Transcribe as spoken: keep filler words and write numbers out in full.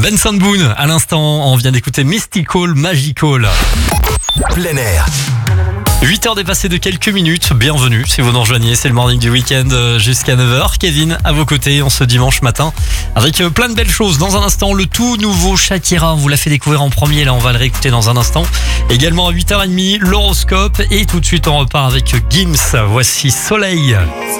Benson Boone, à l'instant, on vient d'écouter Mystical Magical. Plein air. huit heures dépassées de quelques minutes, bienvenue si vous nous rejoignez, c'est le morning du week-end jusqu'à neuf heures. Kevin à vos côtés en ce dimanche matin avec plein de belles choses. Dans un instant, le tout nouveau Shakira, on vous l'a fait découvrir en premier, là on va le réécouter dans un instant. Également à huit heures trente, l'horoscope et tout de suite on repart avec Gims, voici Soleil.